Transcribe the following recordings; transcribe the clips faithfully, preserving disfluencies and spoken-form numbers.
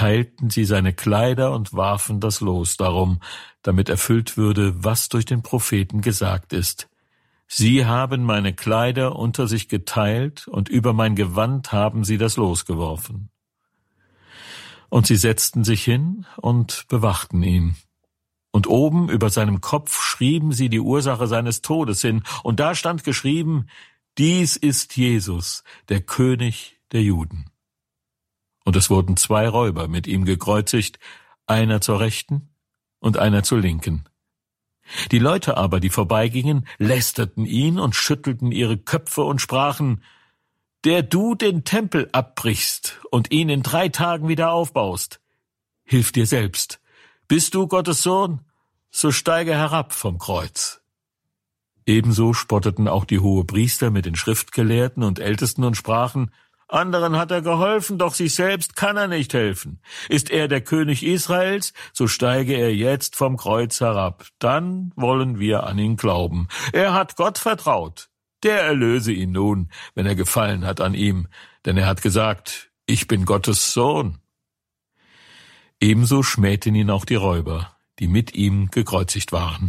teilten sie seine Kleider und warfen das Los darum, damit erfüllt würde, was durch den Propheten gesagt ist. Sie haben meine Kleider unter sich geteilt, und über mein Gewand haben sie das Los geworfen. Und sie setzten sich hin und bewachten ihn. Und oben über seinem Kopf schrieben sie die Ursache seines Todes hin, und da stand geschrieben: Dies ist Jesus, der König der Juden. Und es wurden zwei Räuber mit ihm gekreuzigt, einer zur Rechten und einer zur Linken. Die Leute aber, die vorbeigingen, lästerten ihn und schüttelten ihre Köpfe und sprachen: Der du den Tempel abbrichst und ihn in drei Tagen wieder aufbaust, hilf dir selbst. Bist du Gottes Sohn, so steige herab vom Kreuz. Ebenso spotteten auch die Hohepriester mit den Schriftgelehrten und Ältesten und sprachen: Anderen hat er geholfen, doch sich selbst kann er nicht helfen. Ist er der König Israels, so steige er jetzt vom Kreuz herab. Dann wollen wir an ihn glauben. Er hat Gott vertraut. Der erlöse ihn nun, wenn er gefallen hat an ihm. Denn er hat gesagt: Ich bin Gottes Sohn. Ebenso schmähten ihn auch die Räuber, die mit ihm gekreuzigt waren.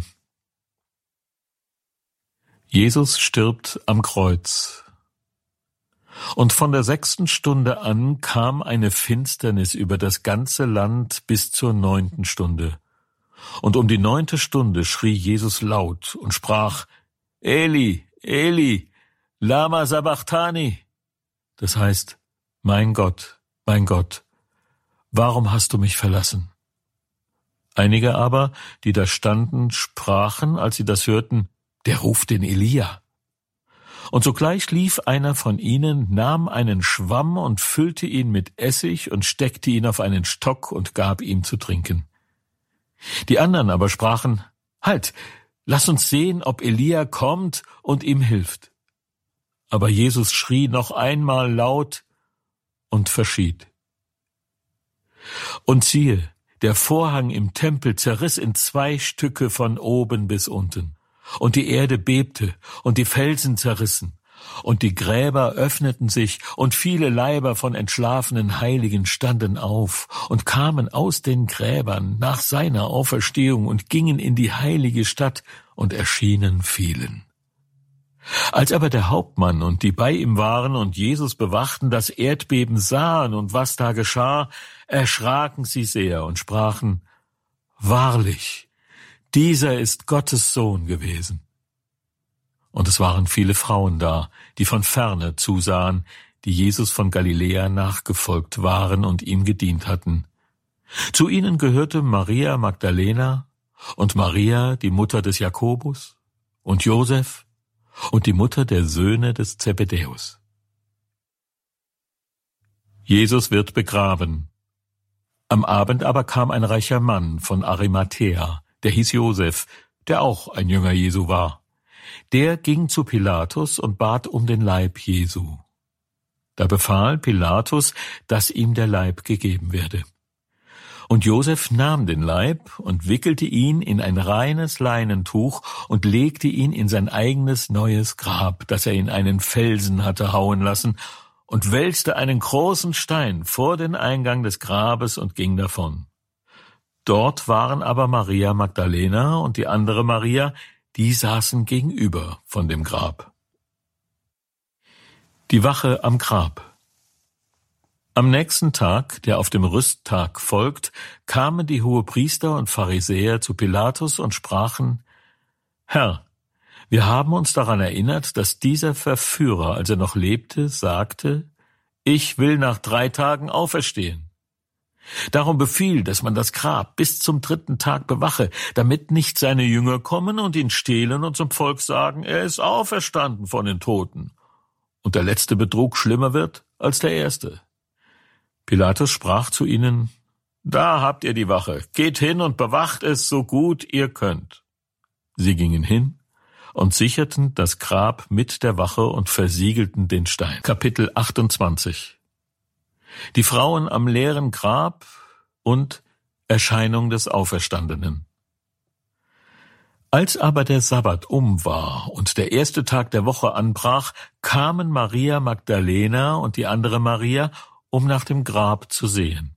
Jesus stirbt am Kreuz. Und von der sechsten Stunde an kam eine Finsternis über das ganze Land bis zur neunten Stunde. Und um die neunte Stunde schrie Jesus laut und sprach: Eli, Eli, lama sabachthani. Das heißt: Mein Gott, mein Gott, warum hast du mich verlassen? Einige aber, die da standen, sprachen, als sie das hörten: Der ruft den Elia. Und sogleich lief einer von ihnen, nahm einen Schwamm und füllte ihn mit Essig und steckte ihn auf einen Stock und gab ihm zu trinken. Die anderen aber sprachen: Halt, lass uns sehen, ob Elia kommt und ihm hilft. Aber Jesus schrie noch einmal laut und verschied. Und siehe, der Vorhang im Tempel zerriss in zwei Stücke von oben bis unten. Und die Erde bebte, und die Felsen zerrissen, und die Gräber öffneten sich, und viele Leiber von entschlafenen Heiligen standen auf und kamen aus den Gräbern nach seiner Auferstehung und gingen in die heilige Stadt und erschienen vielen. Als aber der Hauptmann und die bei ihm waren und Jesus bewachten, das Erdbeben sahen und was da geschah, erschraken sie sehr und sprachen: Wahrlich, dieser ist Gottes Sohn gewesen. Und es waren viele Frauen da, die von ferne zusahen, die Jesus von Galiläa nachgefolgt waren und ihm gedient hatten. Zu ihnen gehörte Maria Magdalena und Maria, die Mutter des Jakobus, und Josef und die Mutter der Söhne des Zebedäus. Jesus wird begraben. Am Abend aber kam ein reicher Mann von Arimathäa, der hieß Josef, der auch ein Jünger Jesu war. Der ging zu Pilatus und bat um den Leib Jesu. Da befahl Pilatus, dass ihm der Leib gegeben werde. Und Josef nahm den Leib und wickelte ihn in ein reines Leinentuch und legte ihn in sein eigenes neues Grab, das er in einen Felsen hatte hauen lassen, und wälzte einen großen Stein vor den Eingang des Grabes und ging davon. Dort waren aber Maria Magdalena und die andere Maria, die saßen gegenüber von dem Grab. Die Wache am Grab. Am nächsten Tag, der auf dem Rüsttag folgt, kamen die Hohepriester und Pharisäer zu Pilatus und sprachen: Herr, wir haben uns daran erinnert, dass dieser Verführer, als er noch lebte, sagte: Ich will nach drei Tagen auferstehen. Darum befiehl, dass man das Grab bis zum dritten Tag bewache, damit nicht seine Jünger kommen und ihn stehlen und zum Volk sagen: Er ist auferstanden von den Toten, und der letzte Betrug schlimmer wird als der erste. Pilatus sprach zu ihnen: Da habt ihr die Wache, geht hin und bewacht es so gut ihr könnt. Sie gingen hin und sicherten das Grab mit der Wache und versiegelten den Stein. Kapitel achtundzwanzig. Die Frauen am leeren Grab und Erscheinung des Auferstandenen. Als aber der Sabbat um war und der erste Tag der Woche anbrach, kamen Maria Magdalena und die andere Maria, um nach dem Grab zu sehen.